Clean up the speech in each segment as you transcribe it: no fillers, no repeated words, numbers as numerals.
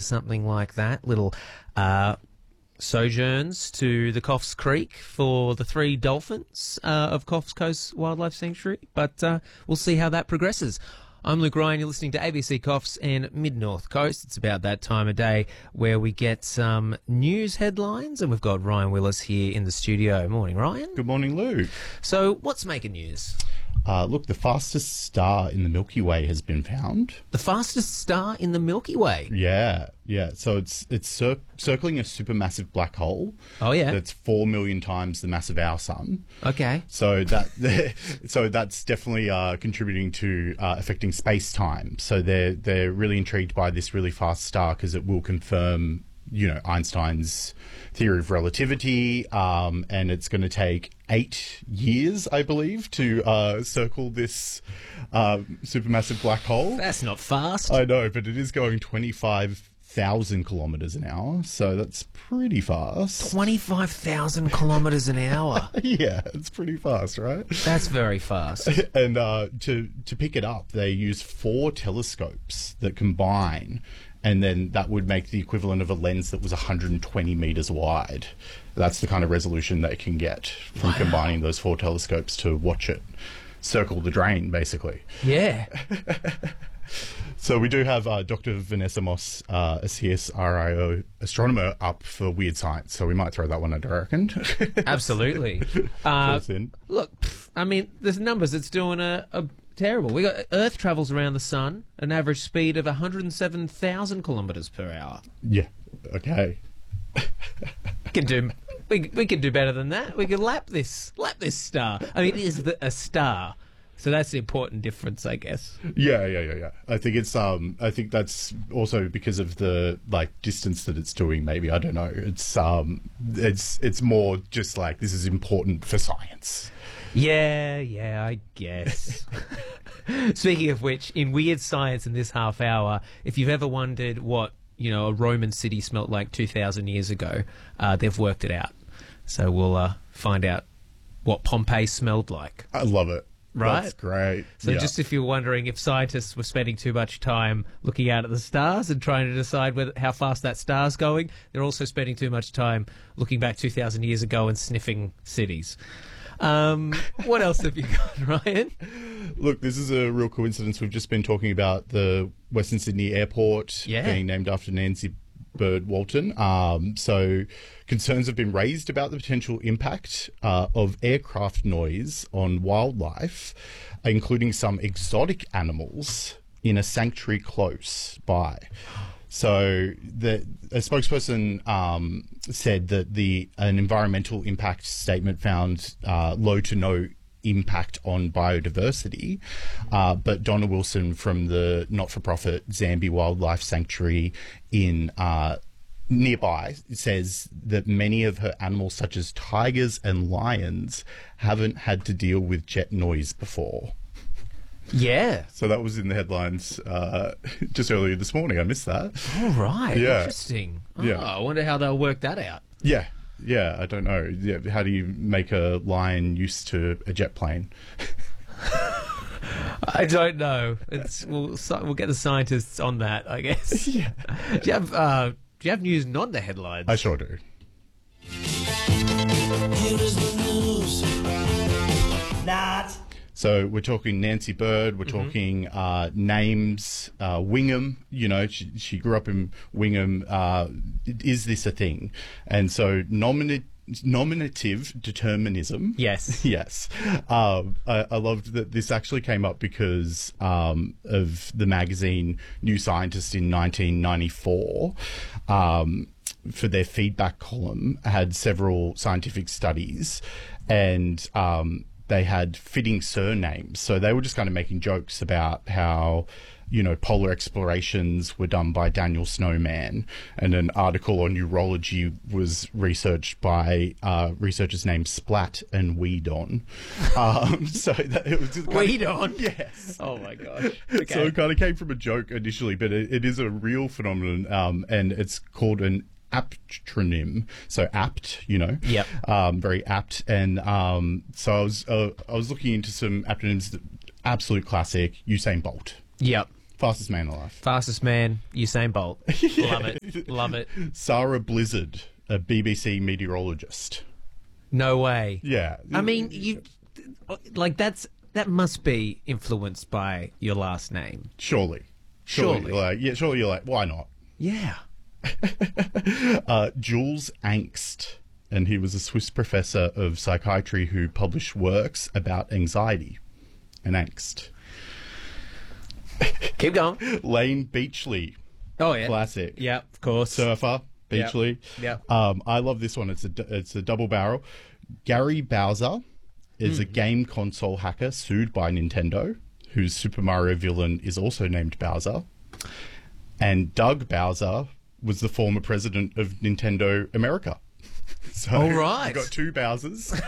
something like that. Little sojourns to the Coffs Creek for the 3 dolphins of Coffs Coast Wildlife Sanctuary. But we'll see how that progresses. I'm Luke Ryan. You're listening to ABC Coffs and Mid-North Coast. It's about that time of day where we get some news headlines, and we've got Ryan Willis here in the studio. Morning, Ryan. Good morning, Luke. So what's making news? Look, the fastest star in the Milky Way has been found. The fastest star in the Milky Way? Yeah. So it's circling a supermassive black hole. Oh, yeah. That's 4 million times the mass of our sun. Okay. So that's definitely contributing to affecting space-time. So they're really intrigued by this really fast star because it will confirm, Einstein's theory of relativity, and it's going to take 8 years, I believe, to circle this supermassive black hole. That's not fast. I know, but it is going 25,000 kilometres an hour, so that's pretty fast. 25,000 kilometres an hour. Yeah, it's pretty fast, right? That's very fast. And to pick it up, they use 4 telescopes that combine, and then that would make the equivalent of a lens that was 120 metres wide. That's the kind of resolution they can get from combining those 4 telescopes to watch it circle the drain, basically. Yeah. So we do have Dr. Vanessa Moss, a CSIRO astronomer, up for Weird Science, so we might throw that one under, I reckon. Absolutely. Look, I mean, there's numbers that's doing a terrible. We got Earth travels around the sun at an average speed of 107,000 kilometres per hour. Yeah. Okay. We can do better than that. We can lap this star. I mean, it is a star, so that's the important difference, I guess. Yeah. I think that's also because of the distance that it's doing. Maybe, I don't know. It's more just like this is important for science. Yeah, I guess. Speaking of which, in Weird Science in this half hour, if you've ever wondered what a Roman city smelt like 2,000 years ago, they've worked it out. So we'll find out what Pompeii smelled like. I love it. Right? That's great. So just if you're wondering if scientists were spending too much time looking out at the stars and trying to decide how fast that star's going, they're also spending too much time looking back 2,000 years ago and sniffing cities. What else have you got, Ryan? Look, this is a real coincidence. We've just been talking about the Western Sydney Airport being named after Nancy Bird Walton. So concerns have been raised about the potential impact of aircraft noise on wildlife, including some exotic animals in a sanctuary close by. So a spokesperson said that an environmental impact statement found low to no impact on biodiversity, but Donna Wilson from the not-for-profit Zambi Wildlife Sanctuary in nearby says that many of her animals, such as tigers and lions, haven't had to deal with jet noise before. Yeah. So that was in the headlines just earlier this morning. I missed that. All right. Yeah. Interesting. Yeah. I wonder how they'll work that out. Yeah, I don't know. Yeah, how do you make a lion used to a jet plane? I don't know. We'll get the scientists on that, I guess. Yeah. Do you have news not the headlines? I sure do. Here is the news. Not. So we're talking Nancy Bird, we're talking names, Wingham, she grew up in Wingham. Is this a thing? And so nominative determinism. Yes. Yes. I loved that this actually came up because of the magazine New Scientist in 1994. For their feedback column, had several scientific studies, and they had fitting surnames. So they were just kind of making jokes about how, polar explorations were done by Daniel Snowman, and an article on neurology was researched by researchers named Splat and Weedon. So it was just Weedon? Yes. Oh, my gosh. Okay. So it kind of came from a joke initially, but it is a real phenomenon, and it's called an aptronym, so apt, Yep. Very apt. And so I was looking into some aptonyms. Absolute classic, Usain Bolt. Yep. Fastest man alive. Fastest man, Usain Bolt. Love it. Love it. Sarah Blizzard, a BBC meteorologist. No way. Yeah. I mean, that must be influenced by your last name. Surely. Surely. Surely you're like, why not? Yeah. Jules Angst, and he was a Swiss professor of psychiatry who published works about anxiety and angst. Keep going. Lane Beachley. Oh, yeah. Classic. Yeah, of course. Surfer, Beachley. Yeah. I love this one. It's a double barrel. Gary Bowser is a game console hacker sued by Nintendo, whose Super Mario villain is also named Bowser. And Doug Bowser was the former president of Nintendo America. So all right. You've got two Bowsers.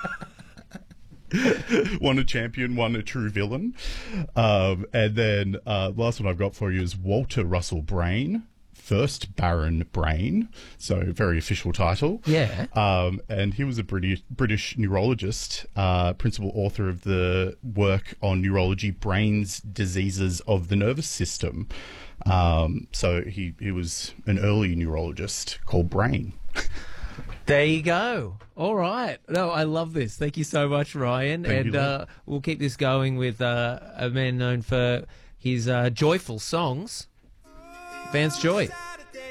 One a champion, one a true villain. And then last one I've got for you is Walter Russell Brain, first Baron Brain, so very official title. Yeah. And he was a British neurologist, principal author of the work on neurology, brains, diseases of the nervous system. So he was an early neurologist called Brain. There you go. All right. No, I love this. Thank you so much, Ryan. Thank you. We'll keep this going with a man known for his joyful songs, Vance Joy.